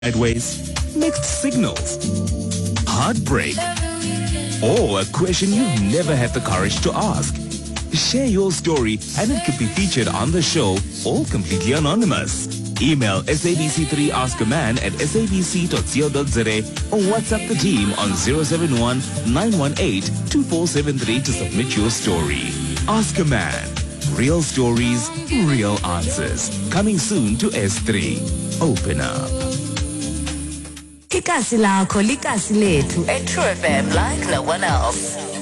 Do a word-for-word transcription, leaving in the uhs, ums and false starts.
sideways, mixed signals, heartbreak, or a question you've never had the courage to ask. Share your story and it could be featured on the show, all completely anonymous. Email S A B C three Ask a Man at s a b c dot co dot z a or WhatsApp the team on zero seven one nine one eight two four seven three to submit your story. Ask a Man. Real stories, real answers. Coming soon to S three. Open up. Ikasi lakho likasi lethu at True F M like no one else.